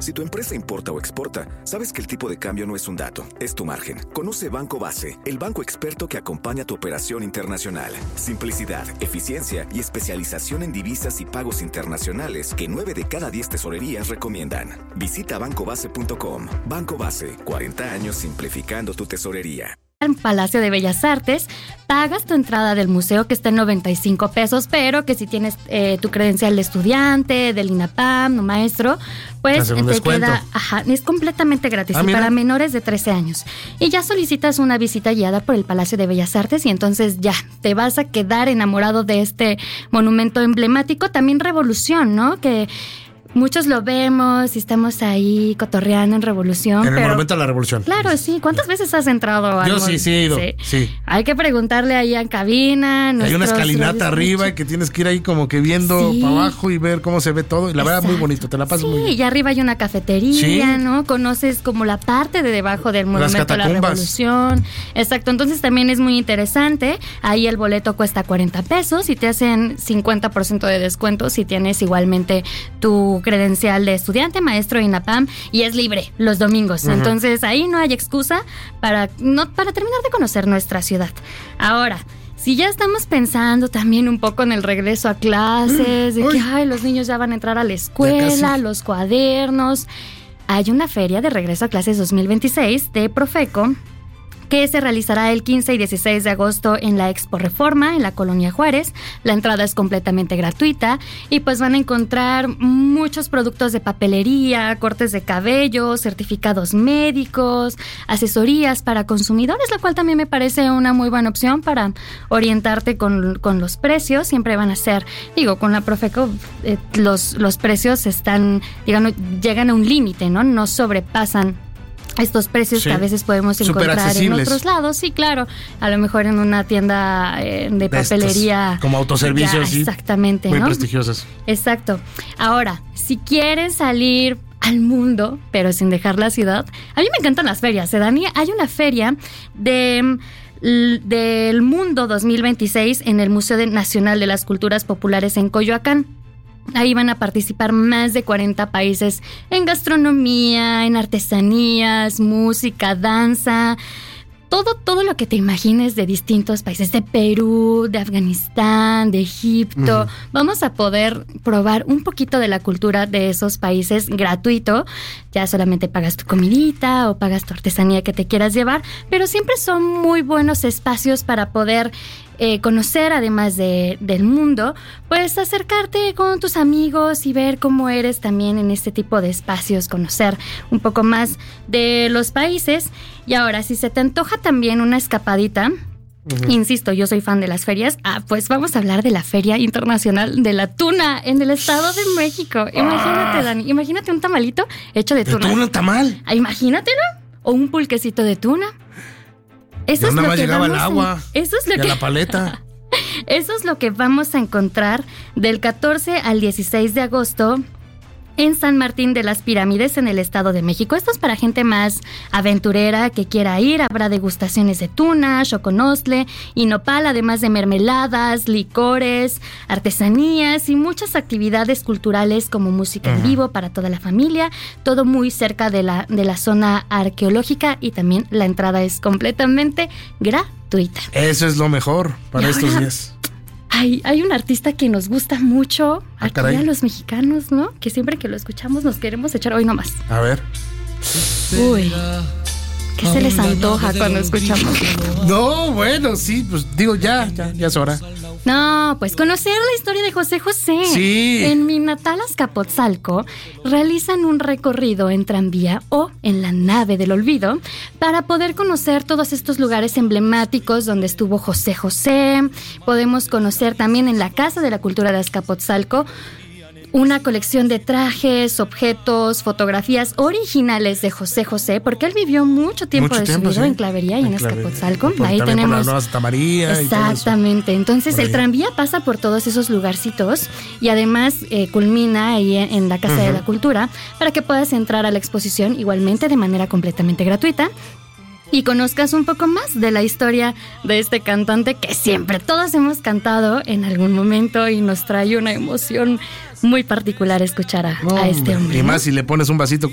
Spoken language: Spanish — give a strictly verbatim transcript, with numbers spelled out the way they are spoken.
Si tu empresa importa o exporta, sabes que el tipo de cambio no es un dato, es tu margen. Conoce Banco Base, el banco experto que acompaña tu operación internacional. Simplicidad, eficiencia y especialización en divisas y pagos internacionales que nueve de cada diez tesorerías recomiendan. Visita banco base punto com. Banco Base, cuarenta años simplificando tu tesorería. En Palacio de Bellas Artes, pagas tu entrada del museo, que está en noventa y cinco pesos, pero que si tienes eh, tu credencial de estudiante, del INAPAM, no maestro, pues te descuento. queda, ajá, es completamente gratis, ah, y para menores de trece años. Y ya solicitas una visita guiada por el Palacio de Bellas Artes y entonces ya te vas a quedar enamorado de este monumento emblemático. También Revolución, ¿no? Que muchos lo vemos y estamos ahí cotorreando en Revolución. En el pero, Monumento a la Revolución. Claro, sí. ¿Cuántas veces has entrado? Yo sí, sí he ido. Sí. sí. Hay que preguntarle ahí en cabina. Hay una escalinata arriba y que tienes que ir ahí como que viendo sí. para abajo y ver cómo se ve todo. Y la Exacto. verdad, muy bonito. Te la pasas sí, muy bien. Sí, y arriba hay una cafetería, ¿sí? ¿no? Conoces como la parte de debajo del Monumento a la Revolución. Exacto. Entonces también es muy interesante. Ahí el boleto cuesta cuarenta pesos y te hacen cincuenta por ciento de descuento si tienes igualmente tu credencial de estudiante, maestro INAPAM, y es libre los domingos. Uh-huh. Entonces ahí no hay excusa para, no, para terminar de conocer nuestra ciudad. Ahora, si ya estamos pensando también un poco en el regreso a clases, de que ay, los niños ya van a entrar a la escuela, los cuadernos, hay una feria de regreso a clases dos mil veintiséis de Profeco, que se realizará el quince y dieciséis de agosto en la Expo Reforma, en la Colonia Juárez. La entrada es completamente gratuita y pues van a encontrar muchos productos de papelería, cortes de cabello, certificados médicos, asesorías para consumidores, lo cual también me parece una muy buena opción para orientarte con, con los precios. Siempre van a ser, digo, con la Profeco eh, los, los precios están, digamos, llegan a un límite, ¿no? No sobrepasan estos precios sí. que a veces podemos encontrar en otros lados. Sí, claro, a lo mejor en una tienda eh, de, de papelería. Estas, como autoservicios. Ya, exactamente, muy ¿no? prestigiosas. Exacto. Ahora, si quieren salir al mundo, pero sin dejar la ciudad, a mí me encantan las ferias, ¿eh, Dani? Hay una feria de... del Mundo dos mil veintiséis en el Museo Nacional de las Culturas Populares en Coyoacán. Ahí van a participar más de cuarenta países en gastronomía, en artesanías, música, danza, todo, todo lo que te imagines de distintos países, de Perú, de Afganistán, de Egipto. Uh-huh. Vamos a poder probar un poquito de la cultura de esos países gratuito. Ya solamente pagas tu comidita o pagas tu artesanía que te quieras llevar, pero siempre son muy buenos espacios para poder Eh, conocer, además de, del mundo, pues acercarte con tus amigos y ver cómo eres también en este tipo de espacios, conocer un poco más de los países. Y ahora, si se te antoja también una escapadita, uh-huh. insisto, yo soy fan de las ferias, ah, pues vamos a hablar de la Feria Internacional de la Tuna en el Estado de México. Imagínate, ah. Dani, imagínate un tamalito hecho de, ¿De tuna. ¿De tuna tamal? Ah, imagínatelo, o un pulquecito de tuna. Eso es nada lo más que llegaba vamos el agua a, eso es lo y que, a la paleta. Eso es lo que vamos a encontrar del catorce al dieciséis de agosto en San Martín de las Pirámides, en el Estado de México. Esto es para gente más aventurera que quiera ir. Habrá degustaciones de tuna, xoconostle y nopal, además de mermeladas, licores, artesanías y muchas actividades culturales como música uh-huh. en vivo para toda la familia. Todo muy cerca de la, de la zona arqueológica, y también la entrada es completamente gratuita. Eso es lo mejor para estos días. Hay, hay un artista que nos gusta mucho ah, aquí caray. a los mexicanos, ¿no? Que siempre que lo escuchamos nos queremos echar hoy nomás. A ver. Uy, ¿qué se les antoja cuando escuchamos? No, bueno, sí, pues digo, ya, ya, ya es hora. No, pues conocer la historia de José José. Sí. En mi natal Azcapotzalco realizan un recorrido en tranvía o en la nave del olvido para poder conocer todos estos lugares emblemáticos donde estuvo José José. Podemos conocer también en la Casa de la Cultura de Azcapotzalco una colección de trajes, objetos, fotografías originales de José José, porque él vivió mucho tiempo mucho de tiempo, su vida sí. en Clavería y en, en Azcapotzalco. Ahí también tenemos por la Nueva Santa María. Exactamente. Entonces el tranvía pasa por todos esos lugarcitos y además eh, culmina ahí en, en la Casa uh-huh. de la Cultura para que puedas entrar a la exposición igualmente de manera completamente gratuita y conozcas un poco más de la historia de este cantante que siempre todos hemos cantado en algún momento y nos trae una emoción muy particular escuchar a, no, a este hombre. Y ¿no? más si le pones un vasito